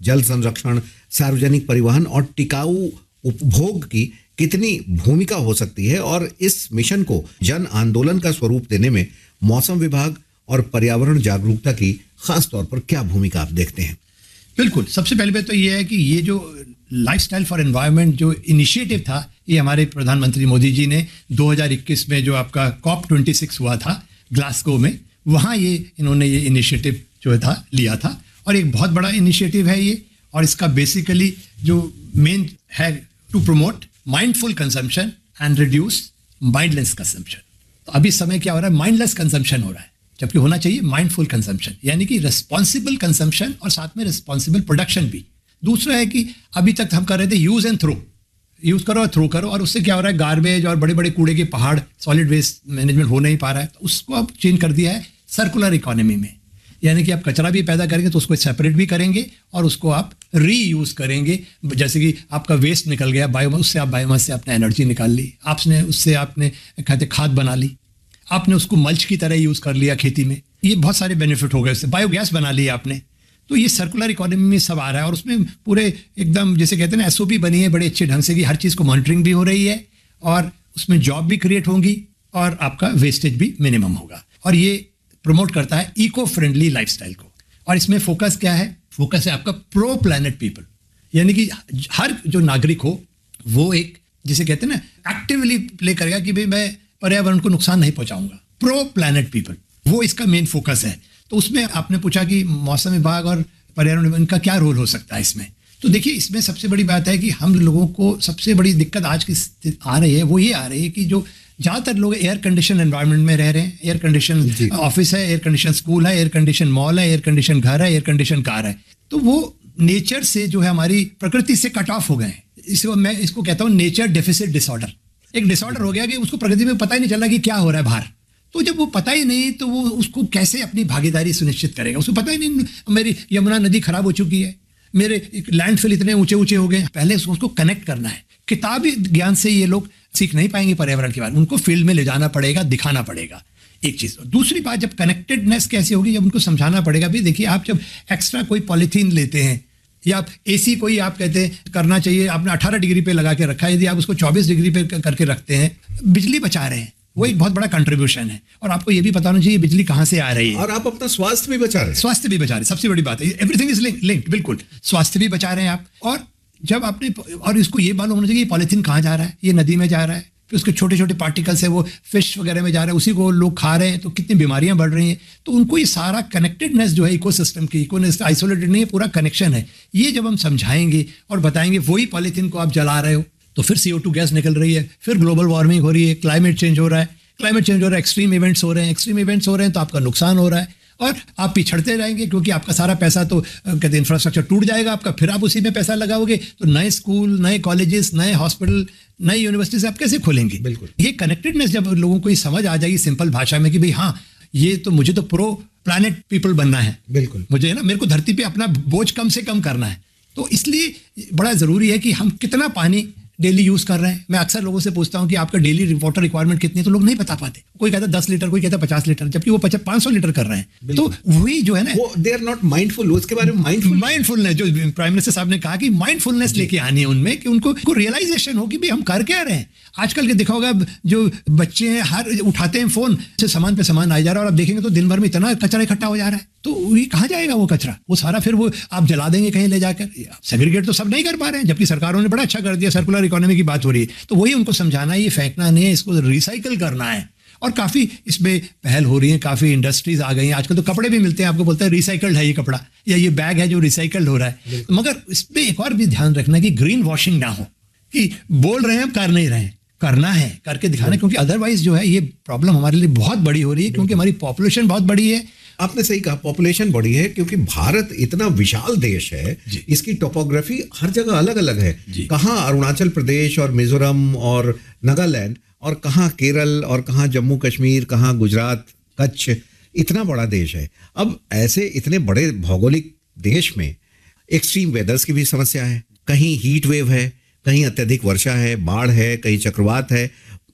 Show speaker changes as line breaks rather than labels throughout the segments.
जल संरक्षण, सार्वजनिक परिवहन और टिकाऊ उपभोग की कितनी भूमिका हो सकती है और इस मिशन को जन आंदोलन का स्वरूप देने में मौसम विभाग और पर्यावरण जागरूकता की खास तौर पर क्या भूमिका आप देखते हैं?
बिल्कुल, सबसे पहले बात तो ये है कि ये जो लाइफस्टाइल फॉर एनवायरनमेंट जो इनिशिएटिव था, ये हमारे प्रधानमंत्री मोदी जी ने 2021 में जो आपका COP26 हुआ था ग्लासगो में, वहाँ इन्होंने ये इनिशिएटिव जो था लिया था और एक बहुत बड़ा इनिशिएटिव है ये। और इसका बेसिकली जो मेन है to promote mindful consumption and reduce mindless consumption. तो अभी समय क्या हो रहा है, माइंडलेस कंजम्पशन हो रहा है, जबकि होना चाहिए माइंडफुल कंजम्पशन, यानी कि रिस्पॉन्सिबल कंजम्पशन और साथ में रिस्पॉन्सिबल प्रोडक्शन भी। दूसरा है कि अभी तक हम कर रहे थे यूज एंड थ्रो, यूज करो और थ्रो करो, और उससे क्या हो रहा है, गार्बेज और बड़े बड़े कूड़े के पहाड़, सॉलिड वेस्ट मैनेजमेंट हो नहीं पा रहा है। तो उसको अब चेंज कर दिया है सर्कुलर इकोनॉमी में, यानी कि आप कचरा भी पैदा करेंगे तो उसको सेपरेट भी करेंगे और उसको आप रीयूज करेंगे। जैसे कि आपका वेस्ट निकल गया बायोमास, उससे आप बायोमास से आपने एनर्जी निकाल ली, आपने उससे आपने कहते खाद बना ली, आपने उसको मल्च की तरह यूज़ कर लिया खेती में, ये बहुत सारे बेनिफिट हो गए, उससे बायोगैस बना लिया आपने। तो ये सर्कुलर इकोनॉमी में सब आ रहा है और उसमें पूरे एकदम जैसे कहते हैं ना SOP बनी है बड़े अच्छे ढंग से कि हर चीज़ को मॉनिटरिंग भी हो रही है और उसमें जॉब भी क्रिएट होंगी और आपका वेस्टेज भी मिनिमम होगा। और ये प्रमोट करता है इको फ्रेंडली लाइफस्टाइल को। और इसमें फोकस क्या है, फोकस है आपका प्रो प्लैनेट पीपल, यानी कि हर जो नागरिक हो वो एक जिसे कहते हैं ना एक्टिवली प्ले करेगा कि भाई मैं पर्यावरण को नुकसान नहीं पहुंचाऊंगा, प्रो प्लैनेट पीपल, वो इसका मेन फोकस है। तो उसमें आपने पूछा कि मौसम विभाग और पर्यावरण विभाग का क्या रोल हो सकता है इसमें। तो देखिए, इसमें सबसे बड़ी बात है कि हम लोगों को सबसे बड़ी दिक्कत आज की आ रही है वो ये आ रही है कि जो ज़्यादातर लोग एयर कंडीशन एनवायरनमेंट में रह रहे हैं, एयर कंडीशन ऑफिस है, एयर कंडीशन स्कूल है, एयर कंडीशन मॉल है, एयर कंडीशन घर है, एयर कंडीशन कार है, तो वो नेचर से जो है हमारी प्रकृति से कट ऑफ हो गए हैं। इसको मैं इसको कहता हूँ नेचर डेफिसिट डिसऑर्डर। एक डिसऑर्डर हो गया कि उसको प्रकृति में पता ही नहीं चल रहा कि क्या हो रहा है बाहर। तो जब वो पता ही नहीं तो वो उसको कैसे अपनी भागीदारी सुनिश्चित करेगा, उसको पता ही नहीं मेरी यमुना नदी खराब हो चुकी है, मेरे लैंडफिल इतने ऊंचे ऊंचे हो गए। पहले उसको कनेक्ट करना है। किताबी ज्ञान से ये लोग सीख नहीं पाएंगे पर्यावरण के बारे में, उनको फील्ड में ले जाना पड़ेगा, दिखाना पड़ेगा, एक चीज़। दूसरी बात, जब कनेक्टेडनेस कैसे होगी, जब उनको समझाना पड़ेगा भी। देखिए, आप जब एक्स्ट्रा कोई पॉलीथीन लेते हैं या आप AC कोई आप कहते हैं करना चाहिए, आपने 18 डिग्री पे लगा के रखा है, यदि आप उसको 24 डिग्री पे करके रखते हैं, बिजली बचा रहे हैं, वो एक बहुत बड़ा कंट्रीब्यूशन है। और आपको ये भी पता होना चाहिए बिजली कहाँ से आ रही है,
और आप अपना स्वास्थ्य भी बचा रहे हैं।
स्वास्थ्य भी बचा रहे हैं, सबसे बड़ी बात है, एवरीथिंग इज लिंक्ड। बिल्कुल, स्वास्थ्य भी बचा रहे हैं आप। और जब आपने, और इसको ये मालूम होना चाहिए पॉलीथीन कहाँ जा रहा है, ये नदी में जा रहा है, फिर उसके छोटे छोटे पार्टिकल्स है वो फिश वगैरह में जा रहा है, उसी को लोग खा रहे हैं, तो कितनी बीमारियां बढ़ रही हैं। तो उनको ये सारा कनेक्टेडनेस जो है इकोसिस्टम की, इकोसिस्टम आइसोलेटेड नहीं है, पूरा कनेक्शन है। ये जब हम समझाएंगे और बताएंगे, वही पॉलीथीन को आप जला रहे हो तो फिर CO2 गैस निकल रही है, फिर ग्लोबल वार्मिंग हो रही है, क्लाइमेट चेंज हो रहा है, एक्सट्रीम इवेंट्स हो रहे हैं, तो आपका नुकसान हो रहा है और आप पिछड़ते रहेंगे, क्योंकि आपका सारा पैसा तो कहते हैं इंफ्रास्ट्रक्चर टूट जाएगा आपका, फिर आप उसी में पैसा लगाओगे तो नए स्कूल, नए कॉलेजेस, नए हॉस्पिटल, नई यूनिवर्सिटीज आप कैसे खोलेंगे।
बिल्कुल,
ये कनेक्टेडनेस जब लोगों को ये समझ आ जाएगी सिंपल भाषा में कि भाई हाँ, ये तो मुझे तो प्रो प्लैनेट पीपल बनना है,
बिल्कुल
मुझे है ना, मेरे को धरती पे अपना बोझ कम से कम करना है। तो इसलिए बड़ा ज़रूरी है कि हम कितना पानी डेली यूज़ कर रहे हैं। मैं अक्सर लोगों से पूछता हूं कि आपका डेली वाटर रिक्वायरमेंट कितनी है, तो लोग नहीं बता पाते। कोई कहता है 10 लीटर, कोई कहता है 50 लीटर, जबकि वो 500 लीटर कर रहे हैं। तो वही जो है ना,
वो दे आर नॉट माइंडफुल, उसके बारे में
माइंडफुलनेस जो प्राइम मिनिस्टर साहब ने कहा कि माइंडफुलनेस लेके आनी है उनमें, कि उनको रियलाइजेशन हो कि भाई हम कर क्या रहे हैं। आजकल के देखा होगा जो बच्चे हैं, हर उठाते हैं फोन से, सामान पे सामान आ जा रहा है, और आप देखेंगे तो दिन भर में इतना कचरा इकट्ठा हो जा रहा है, तो ये कहाँ जाएगा वो कचरा, वो सारा फिर वो आप जला देंगे कहीं ले जाकर। सेग्रीगेट तो सब नहीं कर पा रहे हैं, जबकि सरकारों ने बड़ा अच्छा कर दिया, सर्कुलर इकोनॉमी की बात हो रही है। तो वही उनको समझाना है, ये फेंकना नहीं है, इसको रिसाइकल करना है। और काफ़ी इसमें पहल हो रही है, काफ़ी इंडस्ट्रीज आ गई हैं। आजकल तो कपड़े भी मिलते हैं, आपको बोलते हैं रिसाइकल्ड है ये कपड़ा, या ये बैग है जो रिसाइकल्ड हो रहा है। मगर इसमें एक और भी ध्यान रखना कि ग्रीन वॉशिंग ना हो, कि बोल रहे हैं हम कर नहीं रहे हैं, करना है, करके दिखाना, क्योंकि अदरवाइज जो है ये प्रॉब्लम हमारे लिए बहुत बड़ी हो रही है, क्योंकि हमारी पॉपुलेशन बहुत बड़ी है।
आपने सही कहा, पॉपुलेशन बड़ी है, क्योंकि भारत इतना विशाल देश है, इसकी टोपोग्राफी हर जगह अलग अलग है। कहाँ अरुणाचल प्रदेश और मिजोरम और नागालैंड, और कहाँ केरल, और कहाँ जम्मू कश्मीर, कहाँ गुजरात, कच्छ, इतना बड़ा देश है। अब ऐसे इतने बड़े भौगोलिक देश में एक्सट्रीम वेदर्स की भी समस्या है, कहीं हीट वेव है, कहीं अत्यधिक वर्षा है, बाढ़ है, कहीं चक्रवात है।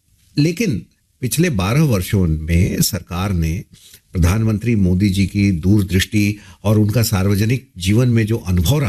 लेकिन पिछले 12 वर्षों में सरकार ने, प्रधानमंत्री मोदी जी की दूरदृष्टि और उनका सार्वजनिक जीवन में जो अनुभव